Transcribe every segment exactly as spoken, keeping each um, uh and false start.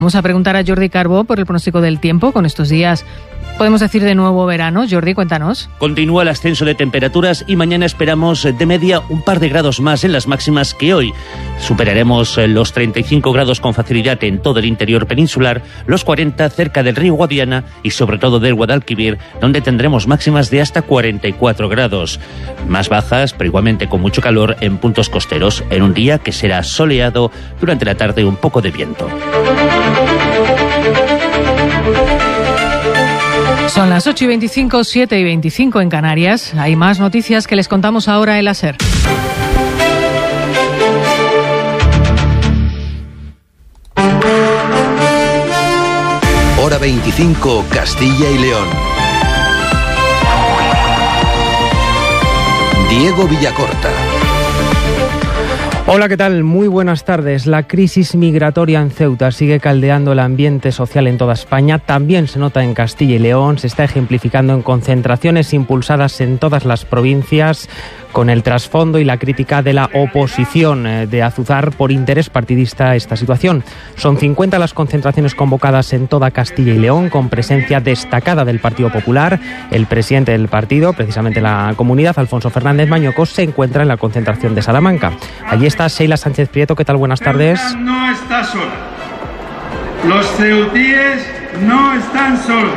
Vamos a preguntar a Jordi Carbó por el pronóstico del tiempo con estos días. ¿Podemos decir de nuevo verano? Jordi, cuéntanos. Continúa el ascenso de temperaturas y mañana esperamos de media un par de grados más en las máximas que hoy. Superaremos los treinta y cinco grados con facilidad en todo el interior peninsular, los cuarenta cerca del río Guadiana y sobre todo del Guadalquivir, donde tendremos máximas de hasta cuarenta y cuatro grados. Más bajas, pero igualmente con mucho calor en puntos costeros, en un día que será soleado, durante la tarde un poco de viento. Son las ocho y veinticinco, siete y veinticinco en Canarias. Hay más noticias que les contamos ahora en la SER. Hora veinticinco, Castilla y León. Diego Villacorta. Hola, ¿qué tal? Muy buenas tardes. La crisis migratoria en Ceuta sigue caldeando el ambiente social en toda España. También se nota en Castilla y León. Se está ejemplificando en concentraciones impulsadas en todas las provincias, con el trasfondo y la crítica de la oposición eh, de azuzar por interés partidista esta situación. Son cincuenta las concentraciones convocadas en toda Castilla y León, con presencia destacada del Partido Popular. El presidente del partido, precisamente la comunidad, Alfonso Fernández Mañueco, se encuentra en la concentración de Salamanca. Allí está Sheila Sánchez Prieto. ¿Qué tal? Buenas tardes. Ceuta no está sola. Los ceutíes no están solos.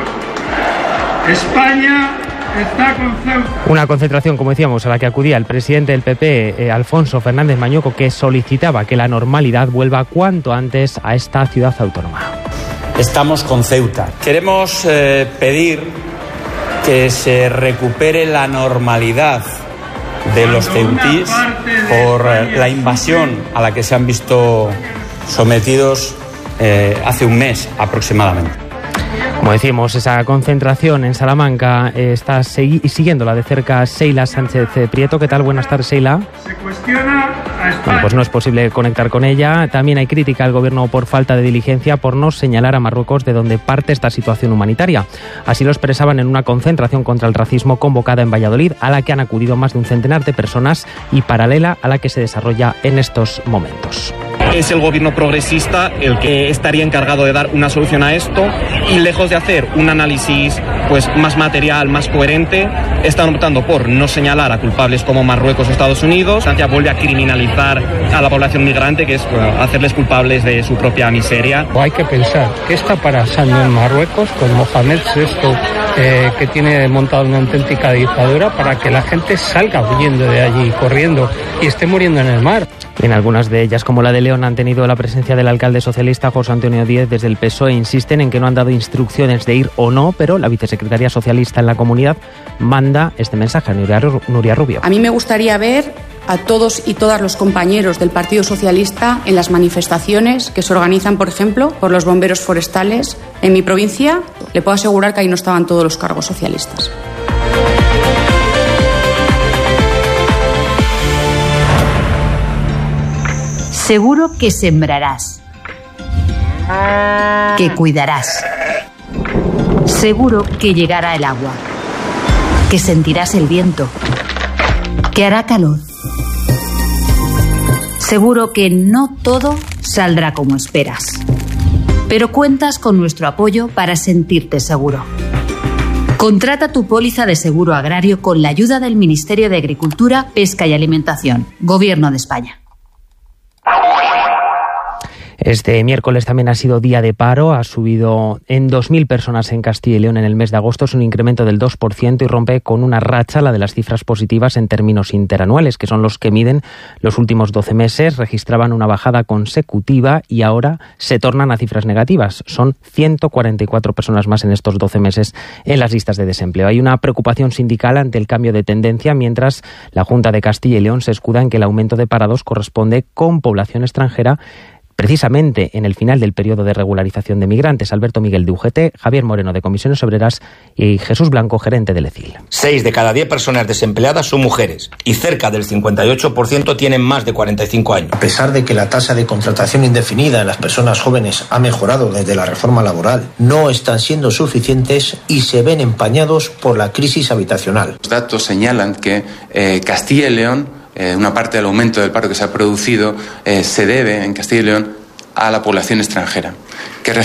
España está con Ceuta. Una concentración, como decíamos, a la que acudía el presidente del P P, eh, Alfonso Fernández Mañueco, que solicitaba que la normalidad vuelva cuanto antes a esta ciudad autónoma. Estamos con Ceuta. Queremos eh, pedir que se recupere la normalidad de los ceutíes por eh, la invasión a la que se han visto sometidos eh, hace un mes aproximadamente. Como decimos, esa concentración en Salamanca eh, está segui- siguiéndola de cerca Sheila Sánchez Prieto. ¿Qué tal? Buenas tardes, Sheila. Se cuestiona a España. Bueno, pues no es posible conectar con ella. También hay crítica al gobierno por falta de diligencia, por no señalar a Marruecos de dónde parte esta situación humanitaria. Así lo expresaban en una concentración contra el racismo convocada en Valladolid, a la que han acudido más de un centenar de personas y paralela a la que se desarrolla en estos momentos. Es el gobierno progresista el que estaría encargado de dar una solución a esto, y lejos de hacer un análisis pues más material, más coherente, están optando por no señalar a culpables como Marruecos o Estados Unidos. Francia vuelve a criminalizar a la población migrante, que es bueno, hacerles culpables de su propia miseria. Hay que pensar qué está pasando en Marruecos con Mohamed sexto, eh, que tiene montado una auténtica dictadura, para que la gente salga huyendo de allí, corriendo, y esté muriendo en el mar. En algunas de ellas, como la de León, han tenido la presencia del alcalde socialista José Antonio Díez desde el P S O E. Insisten en que no han dado instrucciones de ir o no, pero la vicesecretaria socialista en la comunidad manda este mensaje a Nuria, Nuria Rubio. A mí me gustaría ver a todos y todas los compañeros del Partido Socialista en las manifestaciones que se organizan, por ejemplo, por los bomberos forestales. En mi provincia, le puedo asegurar que ahí no estaban todos los cargos socialistas. Seguro que sembrarás, que cuidarás. Seguro que llegará el agua, que sentirás el viento, que hará calor. Seguro que no todo saldrá como esperas, pero cuentas con nuestro apoyo para sentirte seguro. Contrata tu póliza de seguro agrario con la ayuda del Ministerio de Agricultura, Pesca y Alimentación, Gobierno de España. Este miércoles también ha sido día de paro, ha subido en dos mil personas en Castilla y León en el mes de agosto, es un incremento del dos por ciento y rompe con una racha la de las cifras positivas en términos interanuales, que son los que miden los últimos doce meses, registraban una bajada consecutiva y ahora se tornan a cifras negativas. Son ciento cuarenta y cuatro personas más en estos doce meses en las listas de desempleo. Hay una preocupación sindical ante el cambio de tendencia, mientras la Junta de Castilla y León se escuda en que el aumento de parados corresponde con población extranjera, precisamente en el final del periodo de regularización de migrantes. Alberto Miguel de U G T, Javier Moreno de Comisiones Obreras y Jesús Blanco, gerente del E C I L. Seis de cada diez personas desempleadas son mujeres y cerca del cincuenta y ocho por ciento tienen más de cuarenta y cinco años. A pesar de que la tasa de contratación indefinida en las personas jóvenes ha mejorado desde la reforma laboral, no están siendo suficientes y se ven empañados por la crisis habitacional. Los datos señalan que eh, Castilla y León, Eh, una parte del aumento del paro que se ha producido eh, se debe en Castilla y León a la población extranjera, que